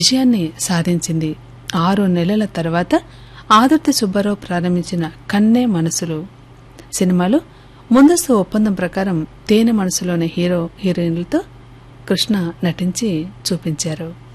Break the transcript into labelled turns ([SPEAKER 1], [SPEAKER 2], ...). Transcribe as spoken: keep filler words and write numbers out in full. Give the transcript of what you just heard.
[SPEAKER 1] విజయాన్ని సాధించింది. ఆరు నెలల తర్వాత ఆదుర్తి సుబ్బారావు ప్రారంభించిన కన్నే మనసులు సినిమాలో ముందస్తు ఒప్పందం ప్రకారం తేనె మనసులోని హీరో హీరోయిన్లతో కృష్ణ నటించి చూపించారు.